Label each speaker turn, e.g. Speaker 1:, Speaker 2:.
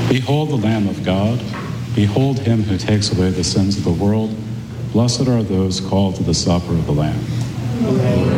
Speaker 1: Behold the Lamb of God. Behold him who takes away the sins of the world. Blessed are those called to the supper of the Lamb.